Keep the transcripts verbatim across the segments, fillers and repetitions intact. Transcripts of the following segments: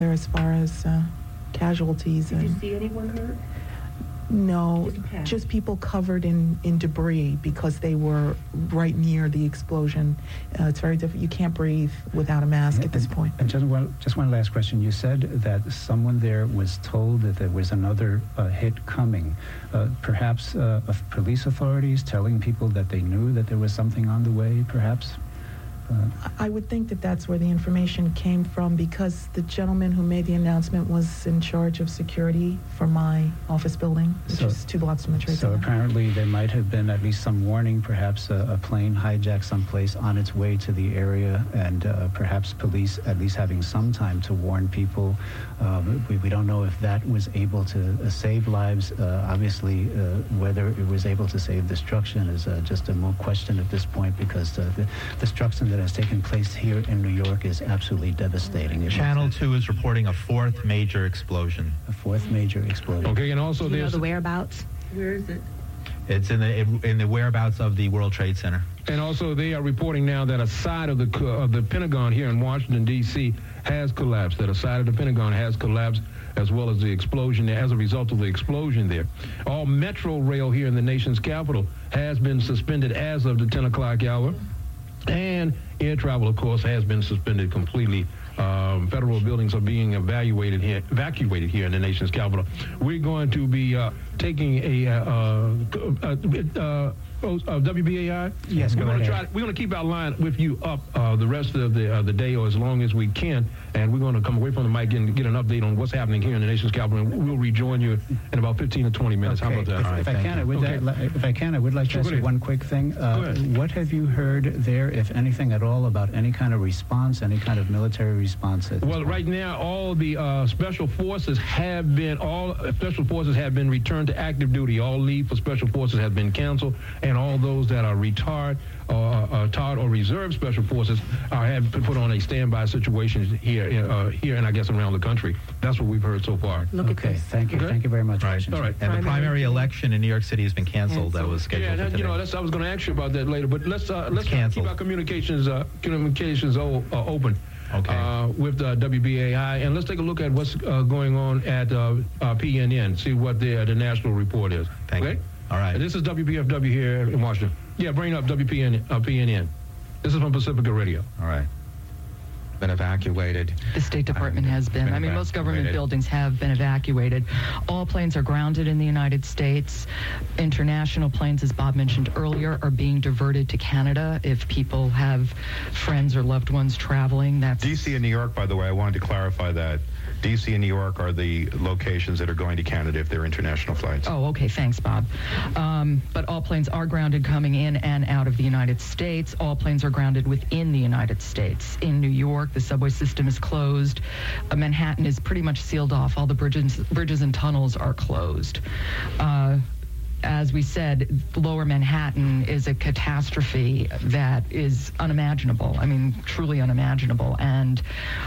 there as far as uh, casualties. Did and you see anyone hurt? No, Just just people covered in, in debris because they were right near the explosion. Uh, it's very difficult. You can't breathe without a mask And- at this and- point. And just one, just one last question. You said that someone there was told that there was another uh, hit coming. Uh, perhaps uh, of police authorities telling people that they knew that there was something on the way, perhaps? Uh, I would think that that's where the information came from because the gentleman who made the announcement was in charge of security for my office building, which So- is two blocks from the Trade So Center. apparently there might have been at least some warning, perhaps a, a plane hijacked someplace on its way to the area, and uh, perhaps police at least having some time to warn people. Um, we, we don't know if that was able to uh, save lives. Uh, obviously, uh, whether it was able to save destruction is uh, just a more question at this point because uh, the destruction that has taken place here in New York is absolutely devastating. It Channel two is reporting a fourth major explosion. A fourth major explosion. Okay, and also Do you know there's the whereabouts? Where is it? It's in the in the whereabouts of the World Trade Center. and also they are reporting now that a side of the co- of the Pentagon here in Washington D C has collapsed. That a side of the Pentagon has collapsed, as well as the explosion as a result of the explosion there. All Metro Rail here in the nation's capital has been suspended as of the ten o'clock hour. And air travel, of course, has been suspended completely. Um, federal buildings are being evaluated here, evacuated here in the nation's capital. We're going to be uh, taking a uh, uh, uh, uh, W B A I. Yes, we're go going to ahead. try. We're going to keep our line with you up uh, the rest of the uh, the day, or as long as we can. And we're going to come away from the mic and get an update on what's happening here in the nation's capital. And we'll rejoin you in about fifteen to twenty minutes. Okay. How about that? If, All right, if I thank can, you. I would Okay. that, if I can, I would like Sure, to go ask you ahead. one quick thing. Uh, Go ahead. What have you heard there, if anything at all, about any kind of response, any kind of military response? At this Well, point? right now, all the uh, special forces have been all uh, special forces have been returned to active duty. All leave for special forces have been canceled, and all those that are retired, or uh, retired or reserve special forces are have been put on a standby situation here, uh, here, and I guess around the country. That's what we've heard so far. Look Okay, at this. thank you, Okay. thank you very much. Right. Washington. All right. And the Primary primary thing. election in New York City has been canceled. That was scheduled Yeah, for that, today. you know, that's, I was going to ask you about that later, but let's uh, let's canceled. keep our communications uh, communications o- uh, open. Okay. Uh, with the W B A I, and let's take a look at what's uh, going on at uh, uh, P N N. See what the uh, the national report is. Thank okay? you. All right. And this is W B F W here in Washington. Yeah, bring up W P N uh, P N N. This is from Pacifica Radio. All right. Been evacuated. The State Department has been. been I mean, most government evacuated. buildings have been evacuated. All planes are grounded in the United States. International planes, as Bob mentioned earlier, are being diverted to Canada if people have friends or loved ones traveling. That's D C and New York, by the way, I wanted to clarify that. D C and New York are the locations that are going to Canada if they're international flights. Oh, okay. Thanks, Bob. Um, but all planes are grounded coming in and out of the United States. All planes are grounded within the United States. In New York, the subway system is closed. Uh, Manhattan is pretty much sealed off. All the bridges, bridges and tunnels are closed. Uh, As we said, Lower Manhattan is a catastrophe that is unimaginable. I mean, truly unimaginable. And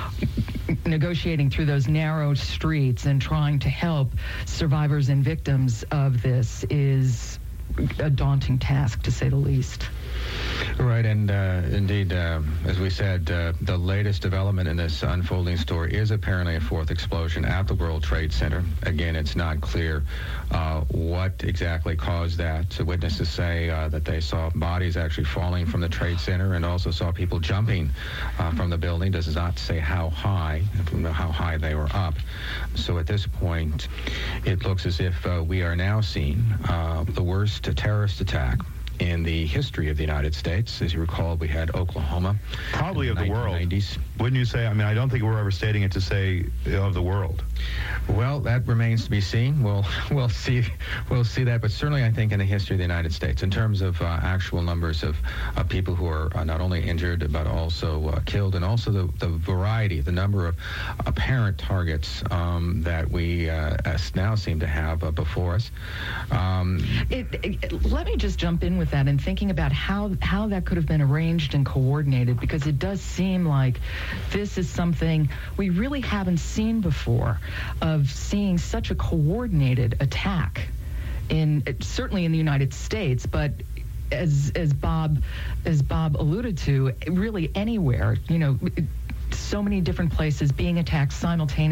negotiating through those narrow streets and trying to help survivors and victims of this is a daunting task, to say the least. Right, and uh, indeed, uh, as we said, uh, the latest development in this unfolding story is apparently a fourth explosion at the World Trade Center. Again, it's not clear uh, what exactly caused that. So witnesses say uh, that they saw bodies actually falling from the Trade Center and also saw people jumping uh, from the building. Does not say how high, how high they were up. So at this point, it looks as if uh, we are now seeing uh, the worst terrorist attack in the history of the United States. As you recall, we had Oklahoma. Probably in of the world. nineteen nineties. Wouldn't you say? I mean, I don't think we're overstating it to say of the world. Well, that remains to be seen. We'll we'll see we'll see that, but certainly I think in the history of the United States, in terms of uh, actual numbers of uh, people who are uh, not only injured but also uh, killed, and also the, the variety, the number of apparent targets um, that we uh, now seem to have uh, before us. Um, It, it, let me just jump in with that and thinking about how, how that could have been arranged and coordinated, because it does seem like this is something we really haven't seen before, of seeing such a coordinated attack in certainly in the United States, but as as Bob as Bob alluded to, really anywhere, you know, so many different places being attacked simultaneously.